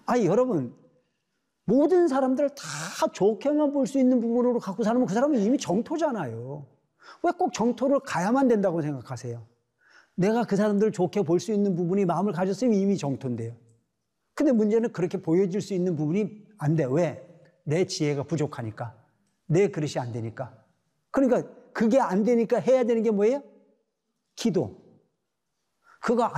여러분, 모든 사람들을 다 좋게만 볼 수 있는 부분으로 갖고 살면 그 사람은 이미 정토잖아요. 왜 꼭 정토를 가야만 된다고 생각하세요? 내가 그 사람들을 좋게 볼 수 있는 부분이 마음을 가졌으면 이미 정토인데요. 근데 문제는 그렇게 보여질 수 있는 부분이 안 돼. 왜? 내 지혜가 부족하니까. 내 그릇이 안 되니까. 그러니까 그게 안 되니까 해야 되는 게 뭐예요? 기도. 그거